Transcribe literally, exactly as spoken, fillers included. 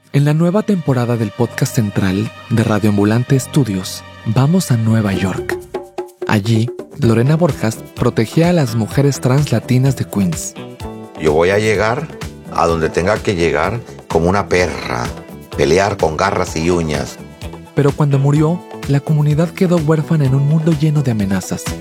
En la nueva temporada del podcast central de Radio Ambulante Estudios, vamos a Nueva York. Allí, Lorena Borjas protegía a las mujeres trans latinas de Queens. Yo voy a llegar a donde tenga que llegar como una perra, pelear con garras y uñas. Pero cuando murió, la comunidad quedó huérfana en un mundo lleno de amenazas.